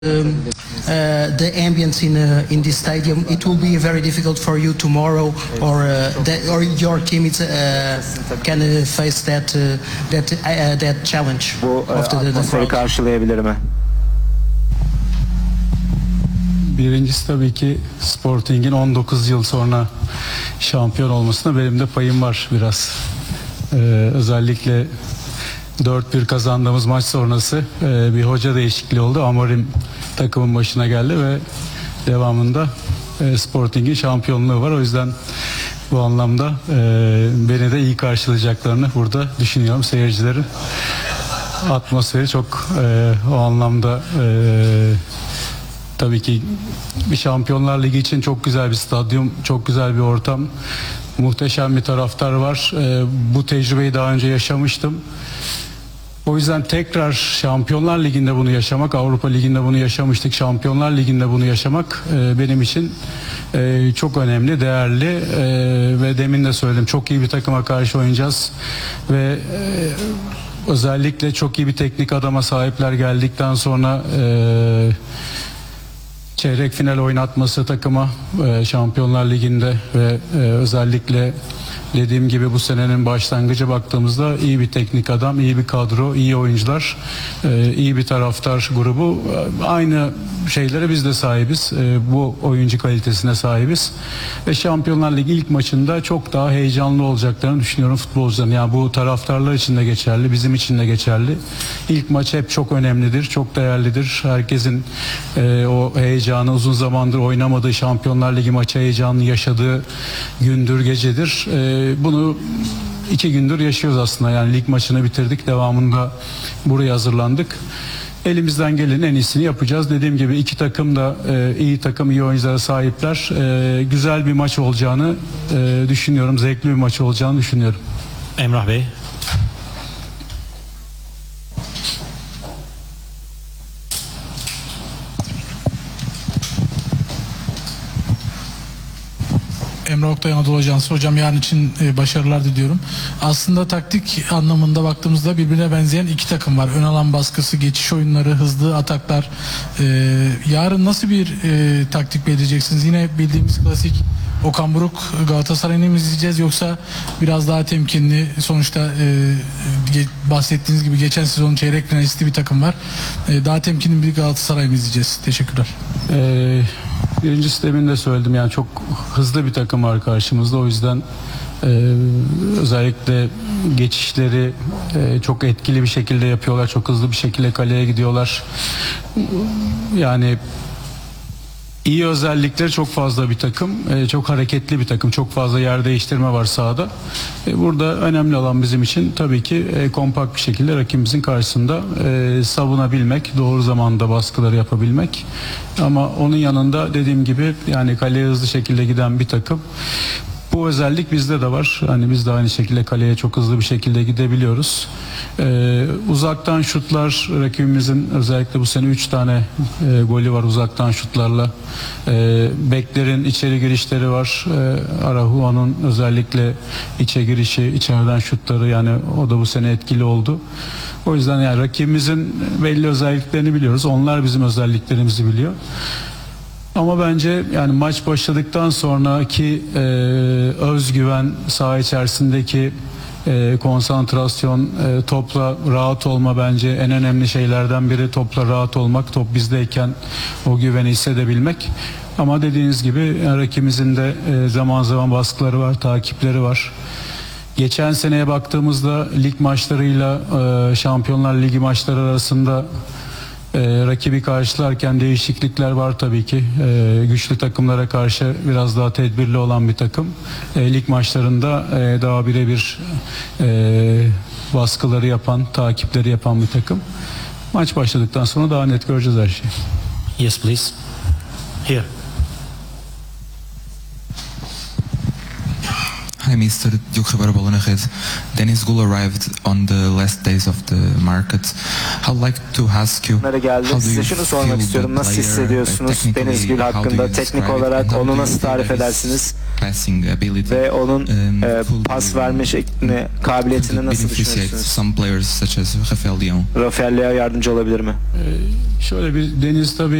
the ambience in this stadium, it will be very difficult for you tomorrow, or your team can face that challenge Bu of the atmosferi crowd. karşılayabilir mi? Birincisi tabii ki Sporting'in 19 yıl sonra şampiyon olmasına benim de payım var biraz. Özellikle 4-1 kazandığımız maç sonrası bir hoca değişikliği oldu. Amorim takımın başına geldi ve devamında Sporting'in şampiyonluğu var. O yüzden bu anlamda beni de iyi karşılayacaklarını burada düşünüyorum. Seyircilerin atmosferi çok o anlamda tabii ki bir Şampiyonlar Ligi için çok güzel bir stadyum, çok güzel bir ortam, muhteşem bir taraftar var. Bu tecrübeyi daha önce yaşamıştım. O yüzden tekrar Şampiyonlar Ligi'nde bunu yaşamak, Avrupa Ligi'nde bunu yaşamıştık, Şampiyonlar Ligi'nde bunu yaşamak benim için çok önemli, değerli ve demin de söyledim, çok iyi bir takıma karşı oynayacağız ve özellikle çok iyi bir teknik adama sahipler geldikten sonra çeyrek final oynatması takıma Şampiyonlar Ligi'nde ve özellikle dediğim gibi bu senenin başlangıcı baktığımızda iyi bir teknik adam, iyi bir kadro, iyi oyuncular, iyi bir taraftar grubu. Aynı şeylere biz de sahibiz. Bu oyuncu kalitesine sahibiz. Ve Şampiyonlar Ligi ilk maçında çok daha heyecanlı olacaklarını düşünüyorum futbolcuların. Yani bu taraftarlar için de geçerli, bizim için de geçerli. İlk maç hep çok önemlidir, çok değerlidir. Herkesin o heyecanı, uzun zamandır oynamadığı Şampiyonlar Ligi maçı heyecanını yaşadığı gündür, gecedir. Bunu 2 gündür yaşıyoruz aslında. Yani lig maçını bitirdik. Devamında buraya hazırlandık. Elimizden gelenin en iyisini yapacağız. Dediğim gibi iki takım da iyi takım, iyi oyunculara sahipler. Güzel bir maç olacağını düşünüyorum. Zevkli bir maç olacağını düşünüyorum. Emrah Bey. Emre Oktay, Anadolu Ajansı. Hocam yarın için başarılar diliyorum. Aslında taktik anlamında baktığımızda birbirine benzeyen iki takım var. Ön alan baskısı, geçiş oyunları, hızlı ataklar. Yarın nasıl bir taktik belirleyeceksiniz? Yine bildiğimiz klasik Okan Buruk Galatasaray'ını mı izleyeceğiz, yoksa biraz daha temkinli, sonuçta bahsettiğiniz gibi geçen sezonun çeyrek finalisti bir takım var. Daha temkinli bir Galatasaray mı izleyeceğiz? Teşekkürler. Birincisi demin de söyledim, yani çok hızlı bir takım var karşımızda. O yüzden özellikle geçişleri çok etkili bir şekilde yapıyorlar. Çok hızlı bir şekilde kaleye gidiyorlar. Yani iyi özellikleri çok fazla bir takım. Çok hareketli bir takım. Çok fazla yer değiştirme var sahada. Burada önemli olan bizim için tabii ki kompakt bir şekilde rakibimizin karşısında savunabilmek, doğru zamanda baskıları yapabilmek. Ama onun yanında dediğim gibi yani kaleye hızlı şekilde giden bir takım. Bu özellik bizde de var. Hani biz de aynı şekilde kaleye çok hızlı bir şekilde gidebiliyoruz. Uzaktan şutlar, rakibimizin özellikle bu sene 3 tane golü var uzaktan şutlarla. Beklerin içeri girişleri var. Arahua'nın özellikle içe girişi, içeriden şutları, yani o da bu sene etkili oldu. O yüzden yani rakibimizin belli özelliklerini biliyoruz. Onlar bizim özelliklerimizi biliyor. Ama bence yani maç başladıktan sonraki özgüven, saha içerisindeki konsantrasyon, topla rahat olma bence en önemli şeylerden biri. Topla rahat olmak, top bizdeyken o güveni hissedebilmek. Ama dediğiniz gibi rakibimizin de zaman zaman baskıları var, takipleri var. Geçen seneye baktığımızda lig maçlarıyla Şampiyonlar Ligi maçları arasında rakibi karşılarken değişiklikler var tabii ki. Güçlü takımlara karşı biraz daha tedbirli olan bir takım. Lig maçlarında daha birebir baskıları yapan, takipleri yapan bir takım. Maç başladıktan sonra daha net göreceğiz her şeyi. Yes, please. Here. Mr. Diogo Ribeiro, bola na rede. Dennis Gul arrived on the last days of the market. I'd like to ask you, Bunlara geldi. how do Size you şunu feel sormak the istiyorum. Nasıl player, hissediyorsunuz technically, Deniz Gül how do hakkında? you Teknik describe it, olarak and how do onu you nasıl feel tarif that his edersiniz? passing ability, Ve onun could pas be- verme şeklini, could kabiliyetini be nasıl differentiate düşünüyorsunuz? some players such as Rafael Leão? Rafael Leao yardımcı olabilir mi? Şöyle bir Deniz tabii